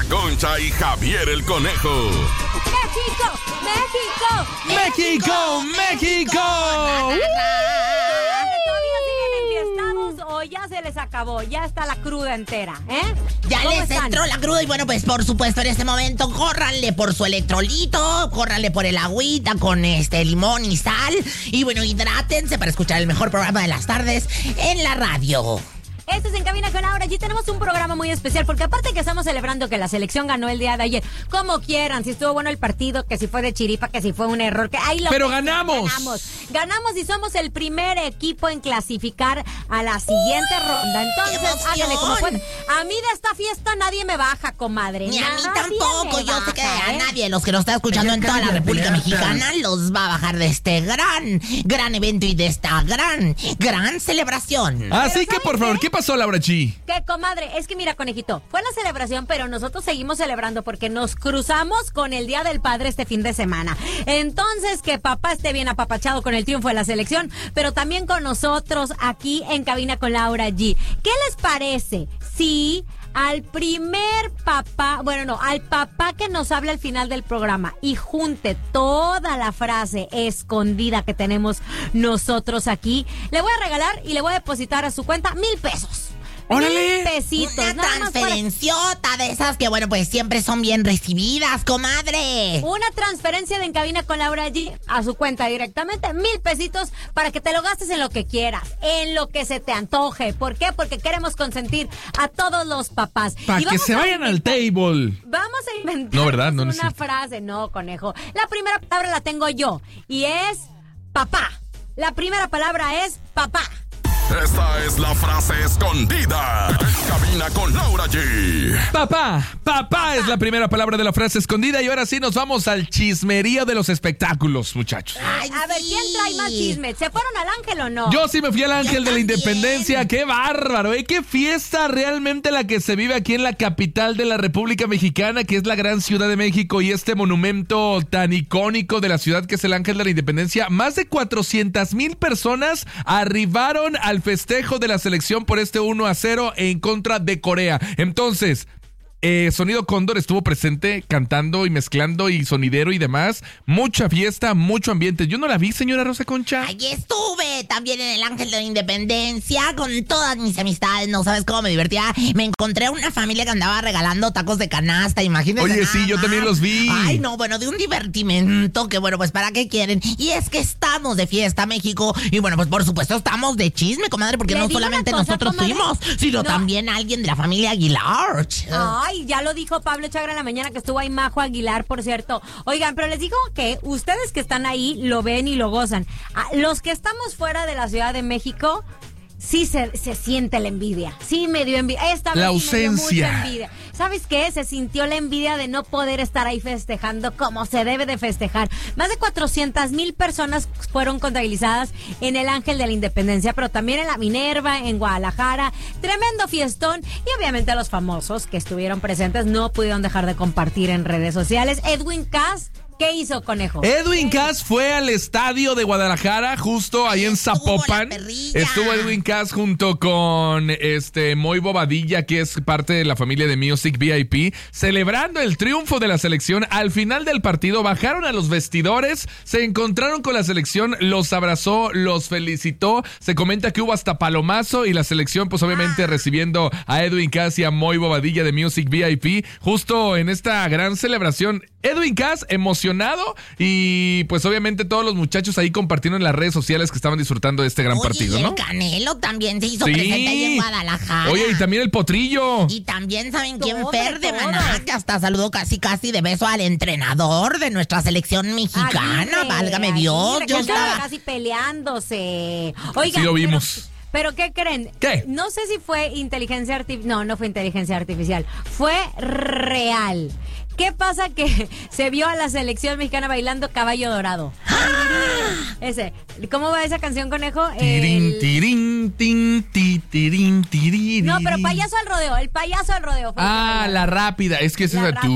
Concha y Javier el Conejo. ¡México! ¿O ya se les acabó? Ya está la cruda entera, ¿eh? Ya les entró la cruda y bueno, pues por supuesto en este momento córranle por su electrolito, córranle por el agüita con limón y sal y bueno, hidrátense para escuchar el mejor programa de las tardes en la radio. Esto es En Cabina con Laura. Allí tenemos un programa muy especial porque aparte que estamos celebrando que la selección ganó el día de ayer, como quieran, si estuvo bueno el partido, que si fue de chiripa, que si fue un error, que ahí lo pero que ganamos. Ganamos y somos el primer equipo en clasificar a la siguiente ronda. Entonces, háganle como pueden. A mí de esta fiesta nadie me baja, comadre. Ni a mí tampoco. Yo sé que a nadie, los que nos está escuchando en toda la República Mexicana, los va a bajar de este gran evento y de esta gran celebración. Así que por favor, ¿qué pasó, Laura G? Que, comadre, es que mira, conejito, fue la celebración, pero nosotros seguimos celebrando porque nos cruzamos con el Día del Padre este fin de semana. Entonces, que papá esté bien apapachado con el triunfo de la selección, pero también con nosotros aquí en Cabina con Laura G. ¿Qué les parece si al papá que nos habla al final del programa y junte toda la frase escondida que tenemos nosotros aquí, le voy a regalar y le voy a depositar a su cuenta 1,000 pesos? ¡Órale! 1,000 pesitos. Una transferenciota de esas que, bueno, pues siempre son bien recibidas, comadre. Una transferencia de En Cabina con Laura G a su cuenta directamente, 1,000 pesitos para que te lo gastes en lo que quieras, en lo que se te antoje. ¿Por qué? Porque queremos consentir a todos los papás. Para que se vayan al table. Vamos a inventar No, ¿verdad? No, una frase. No, conejo. La primera palabra la tengo yo y es papá. La primera palabra es papá. Esta es la frase escondida. En Cabina con Laura G. Papá es la primera palabra de la frase escondida. Y ahora sí nos vamos al chismerío de los espectáculos, muchachos. Ay, a ver, ¿quién trae más chisme? ¿Se fueron al Ángel o no? Yo sí me fui al Ángel de la también. Independencia. ¡Qué bárbaro! ¡Qué fiesta realmente la que se vive aquí en la capital de la República Mexicana, que es la gran Ciudad de México, y este monumento tan icónico de la ciudad que es el Ángel de la Independencia! Más de 400,000 personas arribaron al festejo de la selección por este 1-0 en contra de Corea. Entonces, Sonido Cóndor estuvo presente cantando y mezclando y sonidero y demás. Mucha fiesta, mucho ambiente. Yo no la vi, señora Rosa Concha. Ahí estuve también en el Ángel de la Independencia con todas mis amistades. No sabes cómo me divertía. Me encontré una familia que andaba regalando tacos de canasta. Imagínense. Oye, nada sí, yo más. también los vi. Ay, no, bueno, de un divertimento que, bueno, pues ¿para qué quieren? Y es que estamos de fiesta, México. Y bueno, pues por supuesto estamos de chisme, comadre, porque Le no digo solamente una cosa, nosotros comadre. fuimos, sino también alguien de la familia Aguilar. Ay, ya lo dijo Pablo Chagra en la mañana, que estuvo ahí Majo Aguilar, por cierto. Oigan, pero les digo que ustedes que están ahí lo ven y lo gozan. Los que estamos fuera de la Ciudad de México, sí se siente la envidia. Sí me dio envidia. Esta vez La sí me dio ausencia. mucha envidia. ¿Sabes qué? Se sintió la envidia de no poder estar ahí festejando como se debe de festejar. Más de 400,000 personas fueron contabilizadas en el Ángel de la Independencia, pero también en la Minerva, en Guadalajara. Tremendo fiestón. Y obviamente los famosos que estuvieron presentes no pudieron dejar de compartir en redes sociales. Edwin Cass, ¿qué hizo, conejo? Edwin Cass fue al estadio de Guadalajara, justo ahí en Zapopan. Estuvo Edwin Cass junto con Moy Bobadilla, que es parte de la familia de Music VIP, celebrando el triunfo de la selección. Al final del partido bajaron a los vestidores, se encontraron con la selección, los abrazó, los felicitó. Se comenta que hubo hasta palomazo y la selección, pues obviamente recibiendo a Edwin Cass y a Moy Bobadilla de Music VIP, justo en esta gran celebración. Edwin Cass emocionado y pues obviamente todos los muchachos ahí compartieron en las redes sociales que estaban disfrutando de este gran partido, y el ¿no? Canelo también se hizo Sí. presente ahí en Guadalajara. Oye, y también el Potrillo. Y también, ¿saben quién? Todo, Fer de todo. Maná, que hasta saludó casi de beso al entrenador de nuestra selección mexicana. Aguirre, Válgame Dios. Aguirre, Yo que estaba estaba... casi peleándose. Oigan, Sí lo vimos. Pero ¿qué creen? ¿Qué? No sé si fue inteligencia artificial. No fue inteligencia artificial. Fue real. ¿Qué pasa? Que se vio a la selección mexicana bailando Caballo Dorado. Ese. ¿Cómo va esa canción, conejo? Tirín, tirín, tin, ti, tirín, tiriri. No, pero payaso al rodeo. El payaso al rodeo. La rápida. Es que es La esa. rápida.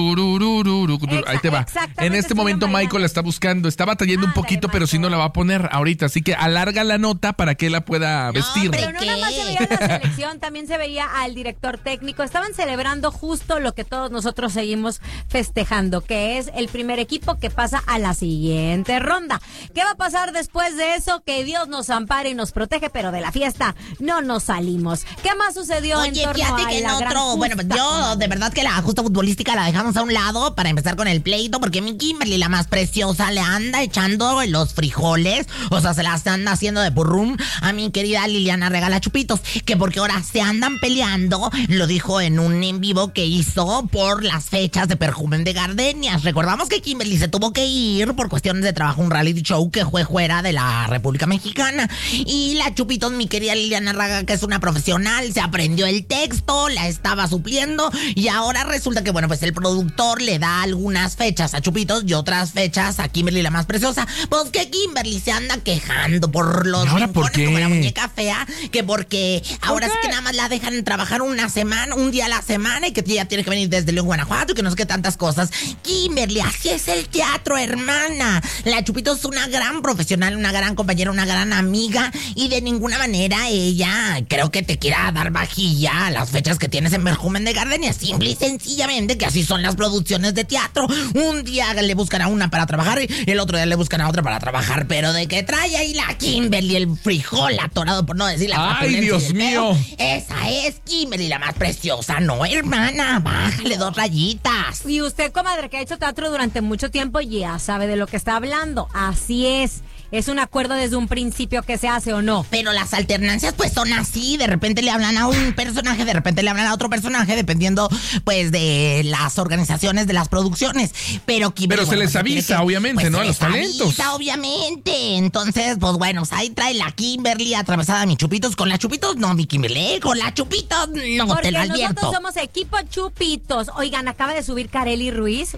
Ahí te va. Exactamente, En este sigan momento bailando. Michael la está buscando. Está batallando un Ándale, poquito, pero sí no la va a poner ahorita. Así que alarga la nota para que la pueda vestir. hombre. Pero no nada más se veía la selección, también se veía al director técnico. Estaban celebrando justo lo que todos nosotros seguimos festejando, que es el primer equipo que pasa a la siguiente ronda. ¿Qué va a pasar después de eso? Que Dios nos ampare y nos protege, pero de la fiesta no nos salimos. ¿Qué más sucedió en Oye, torno fíjate a que en la gran otro, bueno, pues justa? yo de verdad que la justa futbolística la dejamos a un lado para empezar con el pleito, porque mi Kimberly, la más preciosa, le anda echando los frijoles, o sea, se las anda haciendo de purrum a mi querida Liliana Regala Chupitos, que porque ahora se andan peleando, lo dijo en un en vivo que hizo por las fechas de Perfumen de Gardenias. Recordamos que Kimberly se tuvo que ir por cuestiones de trabajo a un reality show que fue fuera de la República Mexicana, y la Chupitos, mi querida Liliana Raga, que es una profesional, se aprendió el texto, la estaba supliendo, y ahora resulta que, bueno, pues el productor le da algunas fechas a Chupitos y otras fechas a Kimberly, la más preciosa. Pues que Kimberly se anda quejando por los ¿Y ahora por rincones qué? como la muñeca fea, que porque ahora sí que nada más la dejan trabajar una semana, un día a la semana, y que ya tiene que venir desde León, Guanajuato, y que no sé qué tantas cosas. Kimberly, así es el teatro, hermana. La Chupitos es una gran profesional, una gran compañera, una gran amiga, y de ninguna manera ella creo que te quiera dar vajilla a las fechas que tienes en Perfumen de Gardenia. Simple y sencillamente que así son las producciones de teatro. Un día le buscan a una para trabajar y el otro día le buscan a otra para trabajar, pero de que trae ahí la Kimberly el frijol atorado, por no decir la ¡Ay, Dios mío! Esa es Kimberly, la más preciosa. No, hermana, bájale 2 rayitas. Y usted, comadre, que ha hecho teatro durante mucho tiempo, ya sabe de lo que está hablando. Así es. Es un acuerdo desde un principio que se hace o no. Pero las alternancias pues son así, de repente le hablan a un personaje, de repente le hablan a otro personaje, dependiendo pues de las organizaciones de las producciones. Pero Kimberly, Pero se les pues, tiene avisa, obviamente, pues, ¿no? se A los les talentos. avisa, obviamente. Entonces, pues bueno, ahí trae la Kimberly atravesada a mi Chupitos. Con la Chupitos, no, mi Kimberly, con la Chupitos, no, Porque te lo advierto. nosotros somos equipo Chupitos. Oigan, acaba de subir Kareli Ruiz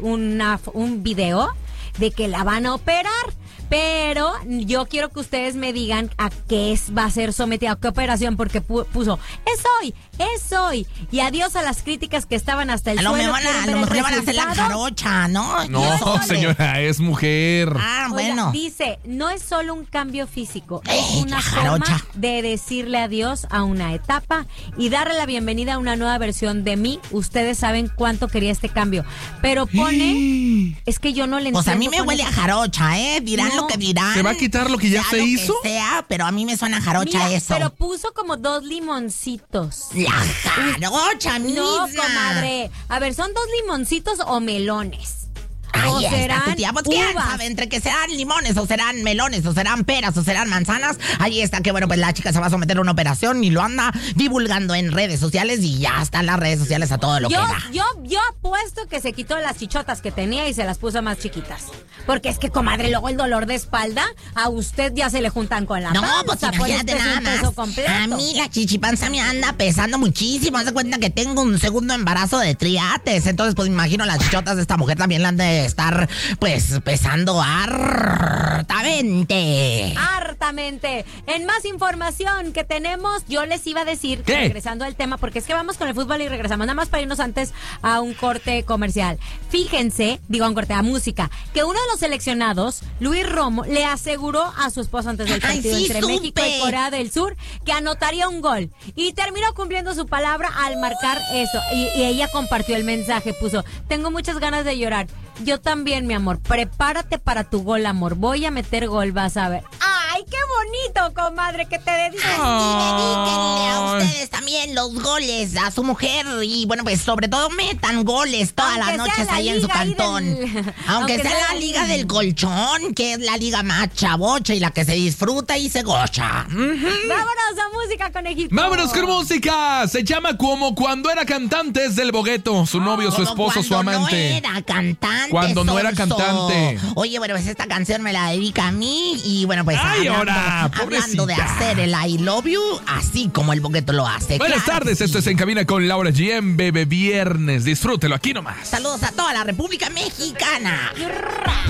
un video de que la van a operar. Pero yo quiero que ustedes me digan a qué va a ser sometida, a qué operación, porque puso, es hoy. Y adiós a las críticas que estaban hasta el A lo suelo. mejor ¿Quieren ver le el van a hacer la resultado? jarocha, ¿no? No, Híjole. señora, es mujer. Ah, Oiga, bueno. dice, no es solo un cambio físico, es una la forma jarocha. de decirle adiós a una etapa y darle la bienvenida a una nueva versión de mí. Ustedes saben cuánto quería este cambio. Pero pone, es que yo no le entiendo. Pues a mí me con huele a eso. jarocha, ¿eh? Dirán No. lo que dirán. ¿Se va a quitar lo que ya Sea se lo que hizo? sea, pero a mí me suena jarocha Mira, eso. pero puso como 2 limoncitos. La jarocha misma. No, comadre. A ver, ¿son 2 limoncitos o melones? O Ahí está serán tu tía. Pues quién uvas. sabe, entre que serán limones, o serán melones, o serán peras, o serán manzanas. Ahí está que, bueno, pues la chica se va a someter a una operación y lo anda divulgando en redes sociales, y ya están las redes sociales a todo lo que da. Yo apuesto que se quitó las chichotas que tenía y se las puso más chiquitas. Porque es que, comadre, luego el dolor de espalda a usted ya se le juntan con la No, panza. pues por imagínate esto es nada un peso más. completo. A mí la chichipanza me anda pesando muchísimo. Haz de cuenta que tengo un segundo embarazo de triates. Entonces, pues imagino las chichotas de esta mujer también la han de estar, pues, pesando hartamente. Hartamente. En más información que tenemos, yo les iba a decir, ¿Qué? regresando al tema, porque es que vamos con el fútbol y regresamos, nada más para irnos antes a un corte comercial. Fíjense, digo a un corte a música, que uno de los seleccionados, Luis Romo, le aseguró a su esposo antes del Ay, partido sí, entre supe. México y Corea del Sur que anotaría un gol. Y terminó cumpliendo su palabra al marcar eso. Y ella compartió el mensaje, puso, tengo muchas ganas de llorar. Yo también, mi amor. Prepárate para tu gol, amor. Voy a meter gol, vas a ver. ¡Ay, qué bonito, comadre, que te dediques! Dedíquenle a ustedes también los goles a su mujer, y bueno, pues sobre todo metan goles todas Aunque las sea noches la ahí en su liga ahí cantón. del- Aunque sea la liga del colchón, que es la liga más chavocha y la que se disfruta y se gocha. ¡Vámonos a música, conejito! Vámonos con música. Se llama Como cuando era cantante, es del Bogueto. Su novio, su Como esposo, su cuando amante. No era cantante. Cuando no era Sonso. cantante. Oye, bueno, pues esta canción me la dedica a mí, y bueno, pues Ay, ahora, hablando de pobrecita. hacer el I love you, así como el Bogueto lo hace. Buenas Claro tardes, que esto sí. es En Cabina con Laura G en Bebé Viernes. Disfrútelo aquí nomás. Saludos a toda la República Mexicana.